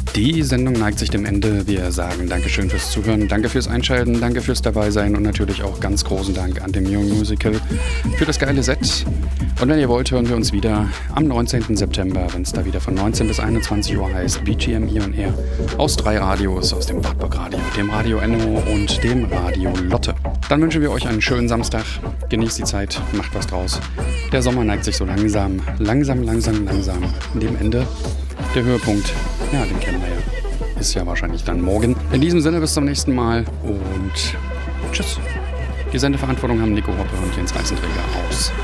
Die Sendung neigt sich dem Ende. Wir sagen Dankeschön fürs Zuhören, danke fürs Einschalten, danke fürs Dabeisein und natürlich auch ganz großen Dank an dem Young Musical für das geile Set. Und wenn ihr wollt, hören wir uns wieder am 19. September, wenn es da wieder von 19 bis 21 Uhr heißt BGM On Air aus 3 Radios, aus dem Wartburg Radio, dem Radio Enno und dem Radio Lotte. Dann wünschen wir euch einen schönen Samstag, genießt die Zeit, macht was draus. Der Sommer neigt sich so langsam dem Ende. Der Höhepunkt, ja, den kennen wir ja, ist ja wahrscheinlich dann morgen. In diesem Sinne, bis zum nächsten Mal und tschüss. Die Sendeverantwortung haben Nico Hoppe und Jens Reisenträger aus